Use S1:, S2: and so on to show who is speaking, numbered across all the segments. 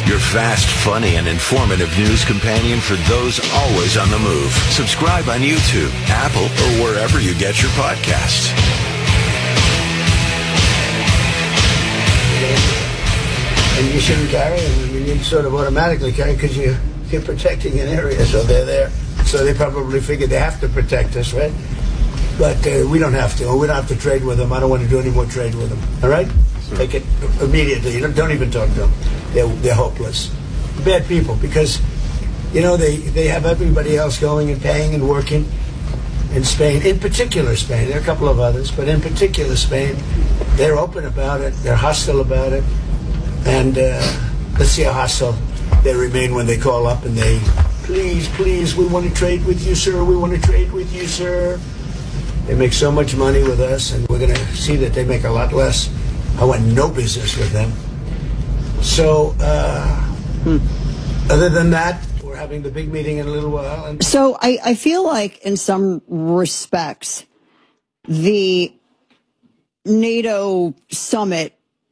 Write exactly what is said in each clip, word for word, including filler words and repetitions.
S1: Your fast, funny, and informative news companion for those always on the move. Subscribe on YouTube, Apple, or wherever you get your podcasts.
S2: And you shouldn't carry them. I mean, you sort of automatically carry because you, you're protecting an area, so they're there. So they probably figured they have to protect us, right? But uh, we don't have to. We don't have to trade with them. I don't want to do any more trade with them. All right? Sure. Take it immediately. You don't, don't even talk to them. They're, they're hopeless. Bad people because, you know, they, they have everybody else going and paying and working in Spain. In particular, Spain. There are a couple of others, but in particular, Spain. They're open about it. They're hostile about it. And uh, let's see how hostile they remain when they call up and they, please, please, we want to trade with you, sir. We want to trade with you, sir. They make so much money with us, and we're going to see that they make a lot less. I want no business with them. So, uh, hmm. other than that, we're having the big meeting in a little while. And-
S3: so I, I feel like in some respects, the NATO summit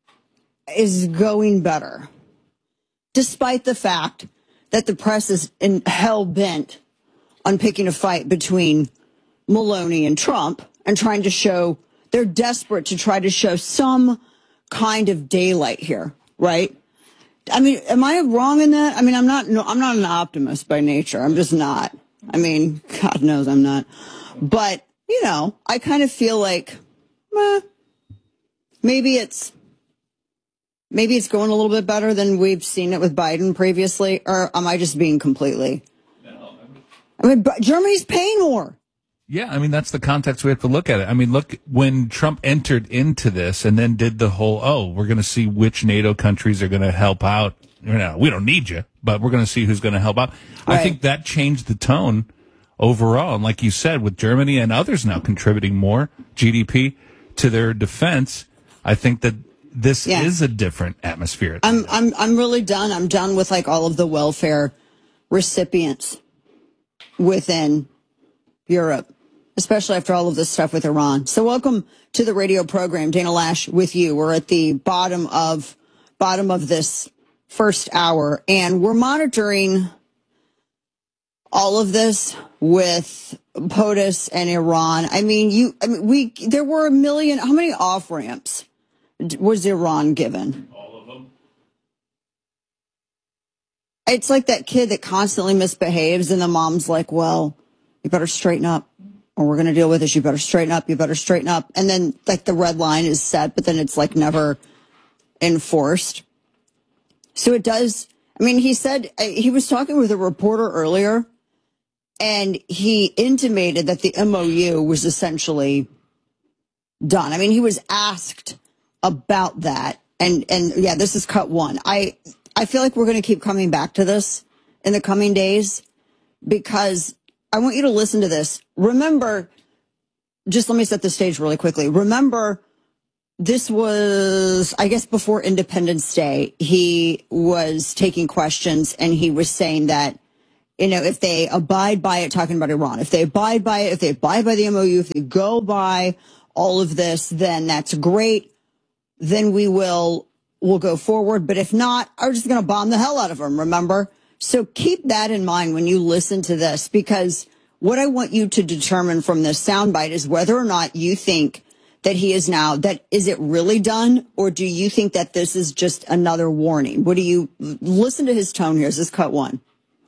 S3: is going better, despite the fact that the press is in hell bent on picking a fight between Meloni and Trump and trying to show they're desperate to try to show some kind of daylight here, right? I mean, am I wrong in that? I mean, I'm not. No, I'm not an optimist by nature. I'm just not. I mean, God knows I'm not. But you know, I kind of feel like, eh, maybe it's. Maybe it's going a little bit better than we've seen it with Biden previously, or am I just being completely? No. I mean, Germany's paying more.
S4: Yeah, I mean, that's the context we have to look at it. I mean, look, when Trump entered into this and then did the whole, oh, we're going to see which NATO countries are going to help out. You know, we don't need you, but we're going to see who's going to help out. Right. I think that changed the tone overall. And like you said, with Germany and others now contributing more G D P to their defense, I think that this yeah. is a different atmosphere.
S3: I'm I'm I'm really done. I'm done with like all of the welfare recipients within Europe, especially after all of this stuff with Iran. So welcome to the radio program, Dana Lash with you. We're at the bottom of bottom of this first hour, and we're monitoring all of this with POTUS and Iran. I mean, you. I mean, we. There were a million. How many off ramps was Iran given?
S4: All of them.
S3: It's like that kid that constantly misbehaves, and the mom's like, "Well, you better straighten up, or we're going to deal with this. You better straighten up. You better straighten up." And then, like, the red line is set, but then it's like never enforced. So it does. I mean, he said he was talking with a reporter earlier, and he intimated that the M O U was essentially done. I mean, he was asked about that. And, and yeah, this is cut one. I, I feel like we're going to keep coming back to this in the coming days because I want you to listen to this. Remember, just let me set the stage really quickly. Remember, this was, I guess, before Independence Day. He was taking questions and he was saying that, you know, if they abide by it, talking about Iran, if they abide by it, if they abide by the M O U, if they go by all of this, then that's great. Then we will, we'll go forward. But if not, I'm just going to bomb the hell out of them, remember? So keep that in mind when you listen to this, because what I want you to determine from this soundbite is whether or not you think that he is now, that is it really done? Or do you think that this is just another warning? What do you, listen to his tone here. This is cut one.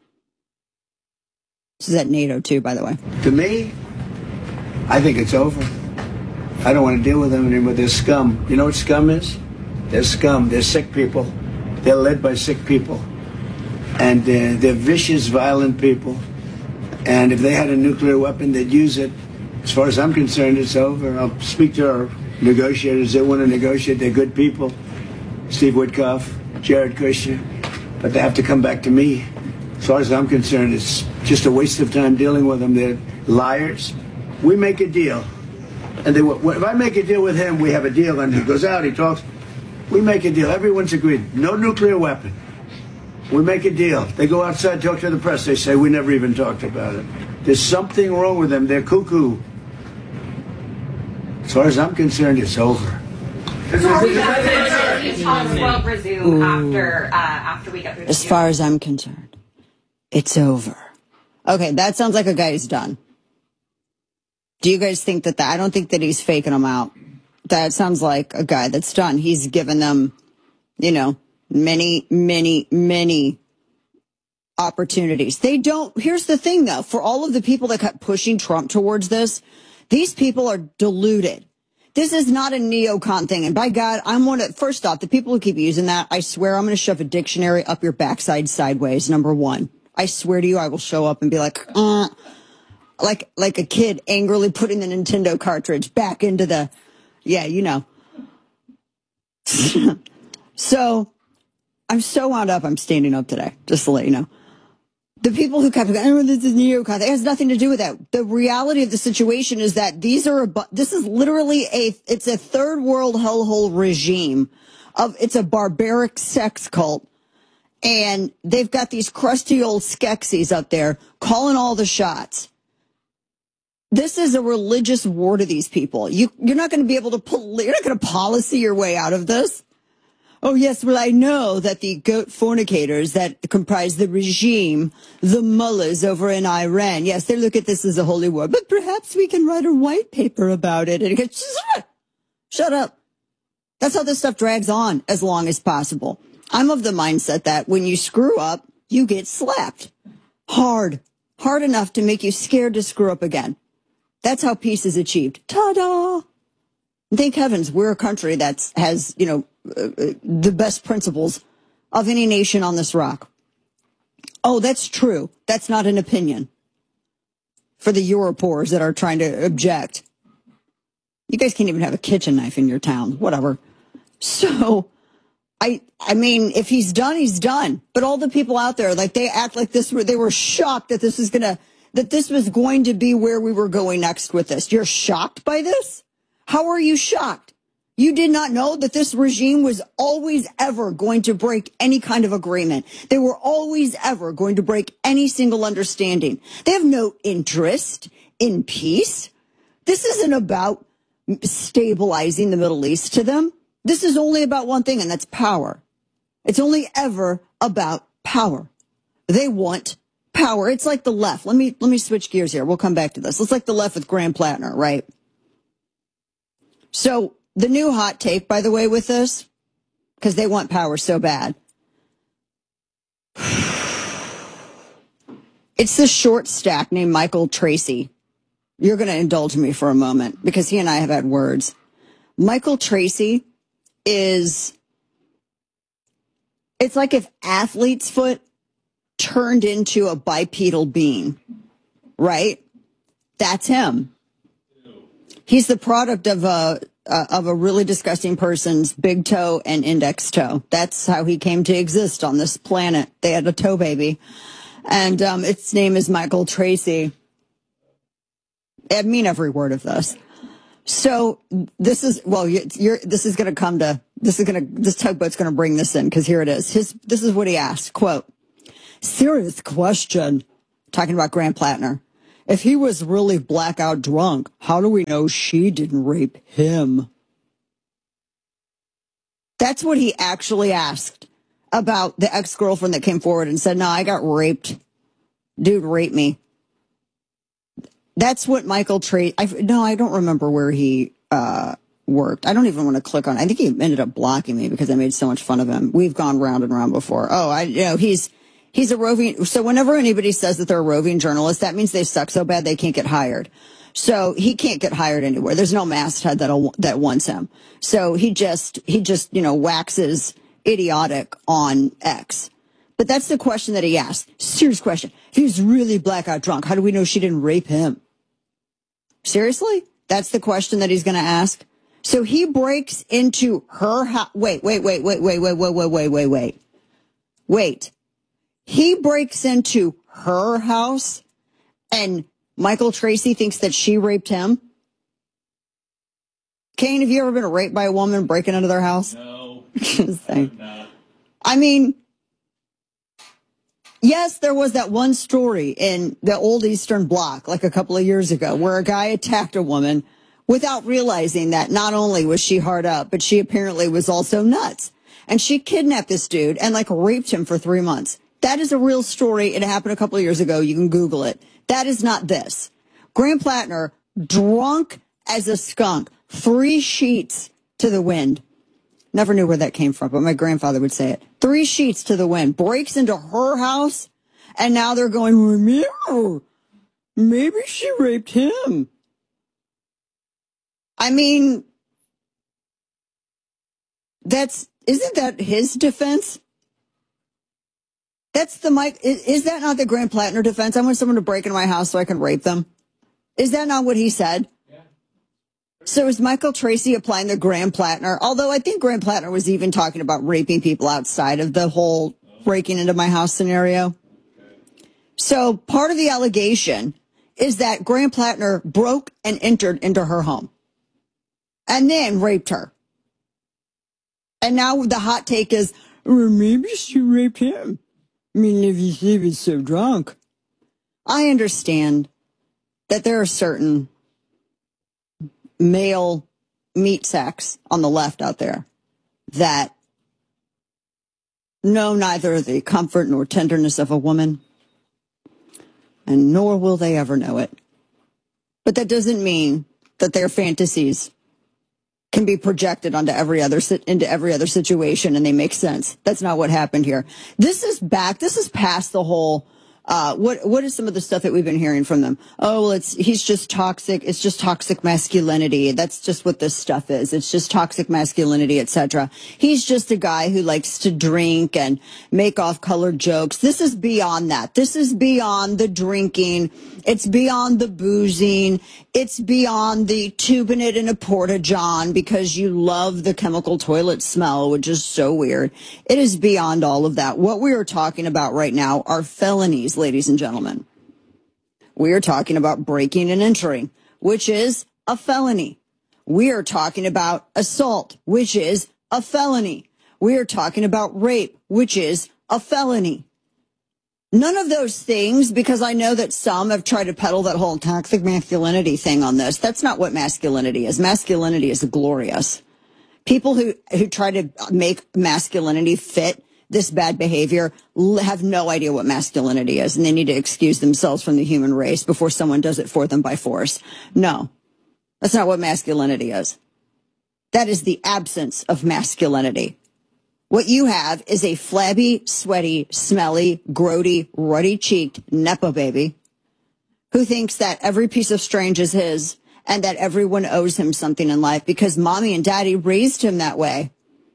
S3: This is at NATO too, by the way.
S2: To me, I think it's over. I don't want to deal with them anymore. They're scum. You know what scum is? They're scum. They're sick people. They're led by sick people. And uh, they're vicious, violent people. And if they had a nuclear weapon, they'd use it. As far as I'm concerned, it's over. I'll speak to our negotiators. They want to negotiate. They're good people. Steve Witkoff, Jared Kushner. But they have to come back to me. As far as I'm concerned, it's just a waste of time dealing with them. They're liars. We make a deal. And they, if I make a deal with him, we have a deal, and he goes out, he talks. We make a deal. Everyone's agreed. No nuclear weapon. We make a deal. They go outside, talk to the press. They say, we never even talked about it. There's something wrong with them. They're cuckoo. As far as I'm concerned, it's over.
S5: Talks will resume after uh, after we get through.
S3: As far as I'm concerned, it's over. Okay, that sounds like a guy who's done. Do you guys think that, that I don't think that he's faking them out. That sounds like a guy that's done. He's given them, you know, many, many, many opportunities. They don't. Here's the thing, though. For all of the people that kept pushing Trump towards this, these people are deluded. This is not a neocon thing. And by God, I'm one of, first off, the people who keep using that, I swear I'm going to shove a dictionary up your backside sideways, number one. I swear to you, I will show up and be like, uh, like, like a kid angrily putting the Nintendo cartridge back into the, yeah, you know. So I'm so wound up, I'm standing up today, just to let you know. The people who kept going, oh, this is neocon, it has nothing to do with that. The reality of the situation is that these are, a, this is literally a, it's a third world hellhole regime of, it's a barbaric sex cult. And they've got these crusty old Skeksis up there calling all the shots. This is a religious war to these people. You, you're not going to be able to, pol- you're not going to policy your way out of this. Oh, yes, well, I know that the goat fornicators that comprise the regime, the mullahs over in Iran, yes, they look at this as a holy war, but perhaps we can write a white paper about it. And it goes, shut up. That's how this stuff drags on as long as possible. I'm of the mindset that when you screw up, you get slapped. Hard. Hard enough to make you scared to screw up again. That's how peace is achieved. Ta-da! Thank heavens we're a country that has, you know, uh, the best principles of any nation on this rock. Oh, that's true. That's not an opinion. For the Europors that are trying to object. You guys can't even have a kitchen knife in your town. Whatever. So, I I mean, if he's done, he's done. But all the people out there, like, they act like this, they were shocked that this was going to, that this was going to be where we were going next with this. You're shocked by this? How are you shocked? You did not know that this regime was always ever going to break any kind of agreement. They were always ever going to break any single understanding. They have no interest in peace. This isn't about stabilizing the Middle East to them. This is only about one thing, and that's power. It's only ever about power. They want power. It's like the left. Let me let me switch gears here. We'll come back to this. It's like the left with Graham Plattner, right? So the new hot take, by the way, with this, because they want power so bad. It's this short stack named Michael Tracy. You're going to indulge me for a moment because he and I have had words. Michael Tracy is, it's like if Athlete's Foot turned into a bipedal being, right? That's him. He's the product of a uh, of a really disgusting person's big toe and index toe. That's how he came to exist on this planet. They had a toe baby, and um, its name is Michael Tracy. I mean every word of this. So this is, well, you're, this is going to come to, this is going to, this tugboat's going to bring this in because here it is. His, this is what he asked, quote, serious question, talking about Graham Plattner. If he was really blackout drunk, how do we know she didn't rape him? That's what he actually asked about the ex-girlfriend that came forward and said, no, I got raped. Dude raped me. That's what Michael Tracy, I, no, I don't remember where he uh, worked. I don't even want to click on it. I think he ended up blocking me because I made so much fun of him. We've gone round and round before. Oh, I, you know, he's, he's a roving, so whenever anybody says that they're a roving journalist, that means they suck so bad they can't get hired. So he can't get hired anywhere. There's no masthead that'll, that wants him. So he just, he just, you know, waxes idiotic on X. But that's the question that he asked. Serious question. If he was really blackout drunk, how do we know she didn't rape him? Seriously? That's the question that he's going to ask? So he breaks into her house. Wait, wait, wait, wait, wait, wait, wait, wait, wait, wait, wait. Wait. He breaks into her house and Michael Tracy thinks that she raped him? Kane, have you ever been raped by a woman breaking into their house?
S4: No.
S3: Just saying. I mean, yes, there was that one story in the old Eastern Bloc like a couple of years ago where a guy attacked a woman without realizing that not only was she hard up, but she apparently was also nuts. And she kidnapped this dude and like raped him for three months. That is a real story. It happened a couple of years ago. You can Google it. That is not this. Graham Plattner, drunk as a skunk, three sheets to the wind. Never knew where that came from, but my grandfather would say it. Three sheets to the wind, breaks into her house, and now they're going, remember, maybe she raped him. I mean, that's, isn't that his defense? That's the Mike, is, is that not the Graham Plattner defense? I want someone to break into my house so I can rape them. Is that not what he said? So is Michael Tracy applying the Graham Plattner? Although I think Graham Plattner was even talking about raping people outside of the whole breaking into my house scenario. So part of the allegation is that Graham Plattner broke and entered into her home and then raped her. And now the hot take is, well, maybe she raped him. I mean, if he, he was so drunk. I understand that there are certain male meat sacks on the left out there that know neither the comfort nor tenderness of a woman, and nor will they ever know it. But that doesn't mean that their fantasies can be projected onto every other into every other situation and they make sense. That's not what happened here. This is back. This is past the whole. Uh, what, what is some of the stuff that we've been hearing from them? Oh, well, it's, he's just toxic. It's just toxic masculinity. That's just what this stuff is. It's just toxic masculinity, et cetera. He's just a guy who likes to drink and make off-color jokes. This is beyond that. This is beyond the drinking. It's beyond the boozing. It's beyond the tubing it in a porta-john because you love the chemical toilet smell, which is so weird. It is beyond all of that. What we are talking about right now are felonies, ladies and gentlemen. We are talking about breaking and entering, which is a felony. We are talking about assault, which is a felony. We are talking about rape, which is a felony. None of those things, because I know that some have tried to peddle that whole toxic masculinity thing on this. That's not what masculinity is. Masculinity is glorious. People who, who try to make masculinity fit this bad behavior have no idea what masculinity is, and they need to excuse themselves from the human race before someone does it for them by force. No, that's not what masculinity is. That is the absence of masculinity. What you have is a flabby, sweaty, smelly, grody, ruddy-cheeked Nepo baby who thinks that every piece of strange is his and that everyone owes him something in life because mommy and daddy raised him that way.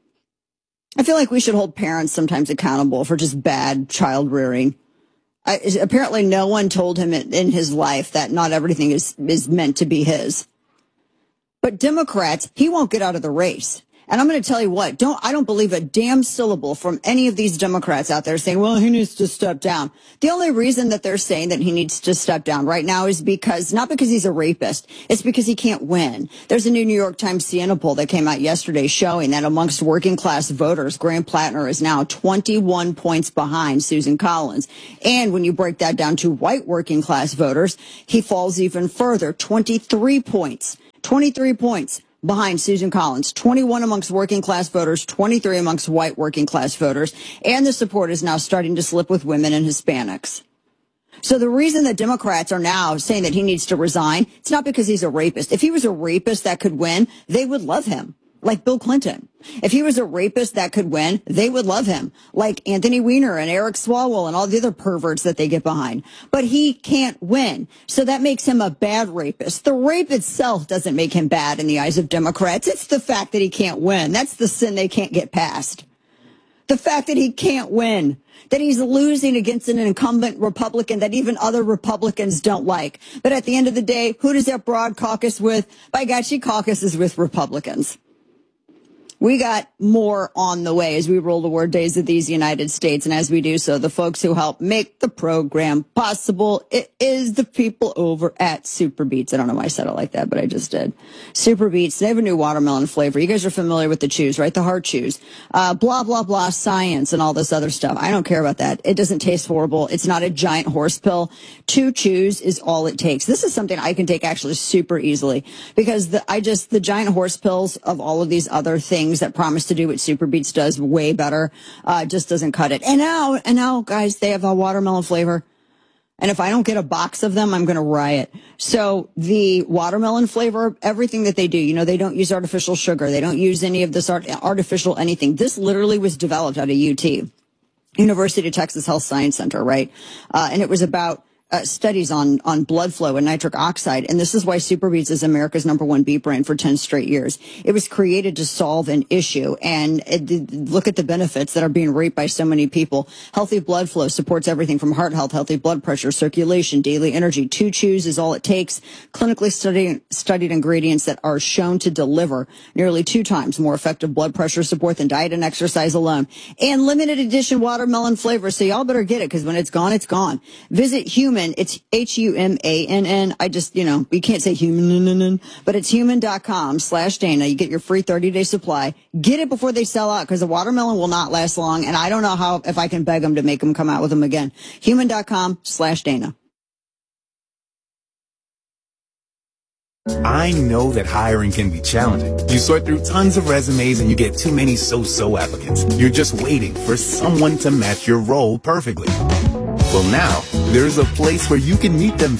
S3: I feel like we should hold parents sometimes accountable for just bad child rearing. I, apparently no one told him in his life that not everything is, is meant to be his. But Democrats, he won't get out of the race. And I'm going to tell you what, don't, I don't believe a damn syllable from any of these Democrats out there saying, well, he needs to step down. The only reason that they're saying that he needs to step down right now is because, not because he's a rapist, it's because he can't win. There's a new New York Times Siena poll that came out yesterday showing that amongst working class voters, Graham Plattner is now twenty-one points behind Susan Collins. And when you break that down to white working class voters, he falls even further, twenty-three points, twenty-three points. Behind Susan Collins, twenty-one amongst working class voters, twenty-three amongst white working class voters, and the support is now starting to slip with women and Hispanics. So the reason that Democrats are now saying that he needs to resign, it's not because he's a rapist. If he was a rapist that could win, they would love him, like Bill Clinton. If he was a rapist that could win, they would love him, like Anthony Weiner and Eric Swalwell and all the other perverts that they get behind. But he can't win, so that makes him a bad rapist. The rape itself doesn't make him bad in the eyes of Democrats. It's the fact that he can't win. That's the sin they can't get past. The fact that he can't win, that he's losing against an incumbent Republican that even other Republicans don't like. But at the end of the day, who does that broad caucus with? By God, she caucuses with Republicans. We got more on the way as we roll toward Days of these United States. And as we do so, the folks who help make the program possible, it is the people over at Super Beets. I don't know why I said it like that, but I just did. Super Beets, they have a new watermelon flavor. You guys are familiar with the chews, right? The hard chews. Uh, blah, blah, blah, science and all this other stuff. I don't care about that. It doesn't taste horrible. It's not a giant horse pill. Two chews is all it takes. This is something I can take actually super easily because the, I just, the giant horse pills of all of these other things that promise to do what Super Beets does way better, uh, just doesn't cut it. And now, and now, guys, they have a watermelon flavor. And if I don't get a box of them, I'm going to riot. So the watermelon flavor, everything that they do, you know, they don't use artificial sugar. They don't use any of this art, artificial anything. This literally was developed out of U T, University of Texas Health Science Center, right? Uh, and it was about Uh, studies on, on blood flow and nitric oxide. And this is why Super Beets is America's number one beet brand for ten straight years. It was created to solve an issue. And it, look at the benefits that are being reaped by so many people. Healthy blood flow supports everything from heart health, healthy blood pressure, circulation, daily energy. Two chews is all it takes. Clinically studied, studied ingredients that are shown to deliver nearly two times more effective blood pressure support than diet and exercise alone. And limited edition watermelon flavor. So y'all better get it because when it's gone, it's gone. Visit Human. It's H U M A N N. I just, you know, you can't say human, but it's human.com slash Dana. You get your free thirty day supply. Get it before they sell out because the watermelon will not last long. And I don't know how, if I can beg them to make them come out with them again. Human.com slash Dana.
S6: I know that hiring can be challenging. You sort through tons of resumes and you get too many so-so applicants. You're just waiting for someone to match your role perfectly. Well, now, there's a place where you can meet them